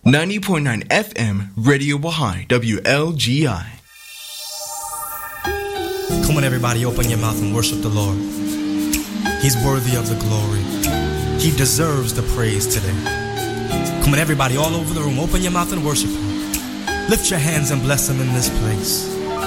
90.9 FM, Radio Wahai, WLGI. Come on, everybody, open your mouth and worship the Lord. He's worthy of the glory. He deserves the praise today. Come on, everybody, all over the room, open your mouth and worship Him. Lift your hands and bless Him in this place.